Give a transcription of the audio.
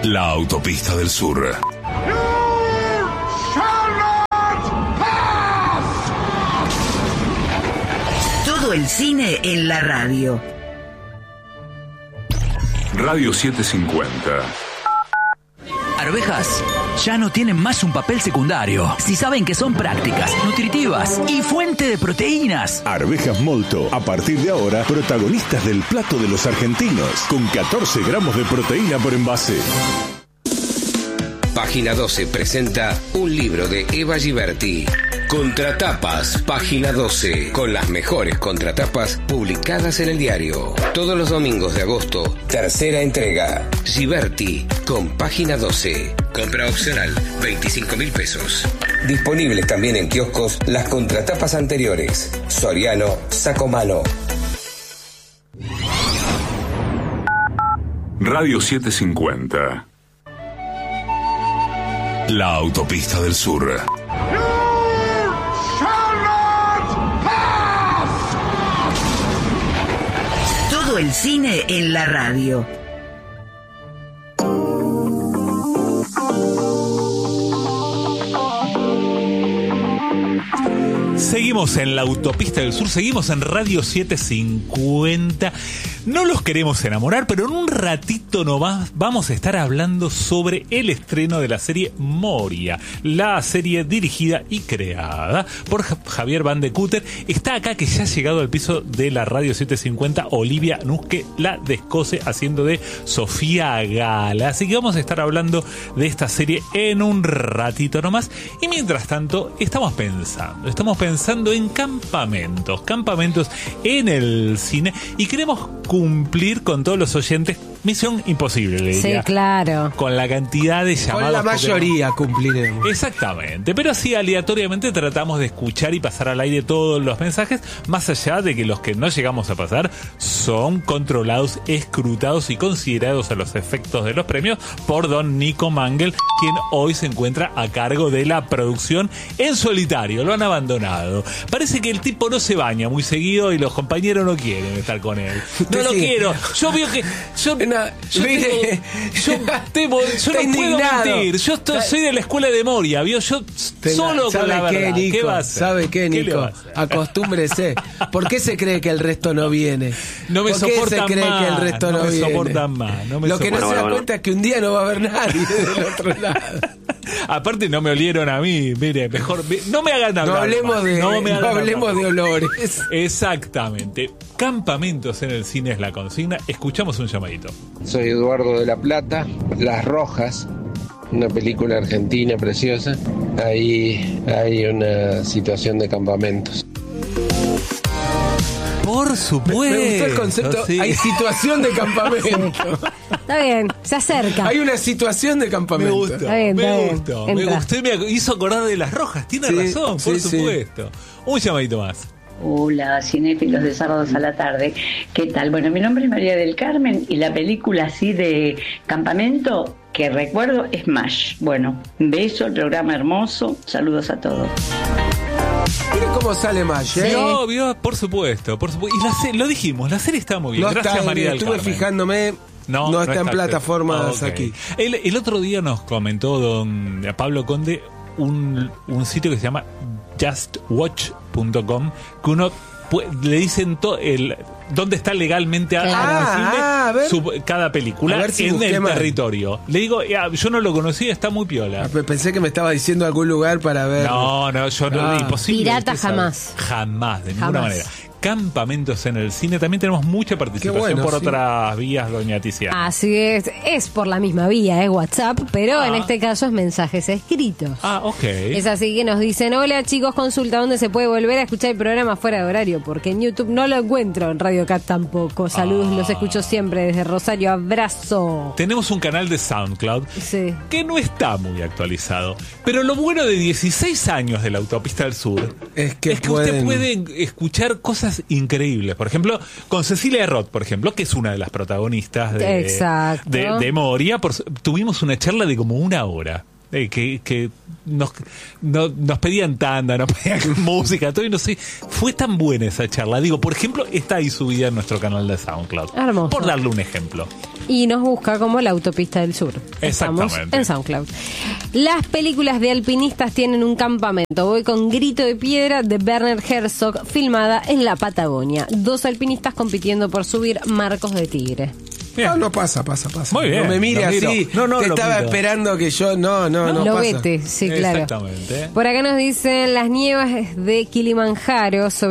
La Autopista del Sur. Todo el cine en la radio. Radio 750. Arvejas ya no tienen más un papel secundario. Si saben que son prácticas, nutritivas y fuente de proteínas. Arvejas Molto, a partir de ahora, protagonistas del plato de los argentinos, con 14 gramos de proteína por envase. Página 12 presenta un libro de Eva Giberti. Contratapas, página 12, con las mejores contratapas publicadas en el diario. Todos los domingos de agosto, tercera entrega. Giberti, con página 12. Compra opcional, 25.000 pesos. Disponibles también en kioscos las contratapas anteriores. Soriano, Sacomano. Radio 750. La Autopista del Sur. Todo el cine en la radio. Seguimos en la Autopista del Sur, seguimos en Radio 750. No los queremos enamorar, pero en un ratito nomás vamos a estar hablando sobre el estreno de la serie Moria, la serie dirigida y creada por Javier Van de Cúter. Está acá, que ya ha llegado al piso de la Radio 750, Olivia Nusque, la descose, haciendo de Sofía Gala. Así que vamos a estar hablando de esta serie en un ratito nomás. Y mientras tanto, estamos pensando en campamentos en el cine, y queremos cumplir con todos los oyentes. Misión imposible, le diría. Sí, claro. Con la cantidad de llamados. Con la mayoría cumpliremos. Exactamente. Pero así aleatoriamente tratamos de escuchar y pasar al aire todos los mensajes, más allá de que los que no llegamos a pasar son controlados, escrutados y considerados a los efectos de los premios por don Nico Mangel, quien hoy se encuentra a cargo de la producción en solitario. Lo han abandonado. Parece que el tipo no se baña muy seguido y los compañeros no quieren estar con él. No lo quiero. Yo veo que... Yo no puedo mentir. Yo soy de la escuela de Moria, ¿vio? Yo solo con la verdad. Nico? ¿Qué va a hacer? ¿Sabe qué, Nico? Acostúmbrese. ¿Por qué se cree que el resto no viene? No me soportan más. ¿Por qué se cree que el resto no viene? No me soportan más. Lo que no se da cuenta es que un día no va a haber nadie del otro lado. Aparte no me olieron a mí. Mire, mejor no me hagan hablar. No hablemos de olores. Exactamente. Campamentos en el cine es la consigna. Escuchamos un llamadito. Soy Eduardo de la Plata, Las Rojas, una película argentina preciosa. Ahí hay una situación de campamentos. Por supuesto. Me gustó el concepto. Sí. Hay situación de campamento. Está bien, se acerca. Hay una situación de campamento. Me gustó. Me gustó y me hizo acordar de Las Rojas. Tiene razón, por supuesto. Un llamadito más. Hola, cinéfilos de sábados a la tarde. ¿Qué tal? Bueno, mi nombre es María del Carmen y la película así de campamento que recuerdo es MASH. Bueno, un beso, el programa hermoso. Saludos a todos. Mira cómo sale MASH, ¿eh? Sí, vio, por supuesto. Y lo dijimos, la serie está muy bien. No Gracias, está, María del Carmen. Estuve fijándome. No está en plataformas aquí. El otro día nos comentó don Pablo Conde un sitio que se llama justwatch.com, que uno le dicen dónde está legalmente cada película en el territorio. Le digo, yo no lo conocía, está muy piola. Pensé que me estaba diciendo algún lugar para ver. No, imposible. Pirata jamás. Jamás, de ninguna manera. Campamentos en el cine. También tenemos mucha participación por otras vías, doña Tiziana. Así es por la misma vía, WhatsApp, pero en este caso es mensajes escritos. Ok. Es así que nos dicen: hola chicos, consulta dónde se puede volver a escuchar el programa fuera de horario, porque en YouTube no lo encuentro, en Radio Cat tampoco. Saludos, los escucho siempre desde Rosario, abrazo. Tenemos un canal de SoundCloud que no está muy actualizado, pero lo bueno de 16 años de la Autopista del Sur es que usted puede escuchar cosas increíbles. Por ejemplo, con Cecilia Roth, por ejemplo, que es una de las protagonistas de Moria, tuvimos una charla de como 1 hora. que nos pedían tanda, nos pedían música, todo, y no sé, fue tan buena esa charla. Digo, por ejemplo, está ahí subida en nuestro canal de SoundCloud. Hermoso. Por darle un ejemplo. Y nos busca como La Autopista del Sur. Estamos Exactamente. en SoundCloud. Las películas de alpinistas tienen un campamento. Voy con Grito de Piedra de Werner Herzog, filmada en la Patagonia. 2 alpinistas compitiendo por subir Marcos de Tigre. Bien. No pasa. Muy bien. No me mire Lo miro. así. No, Te lo estaba miro. esperando que yo. No Lo pasa. vete, sí, claro. Exactamente. Por acá nos dicen las nievas de Kilimanjaro sobre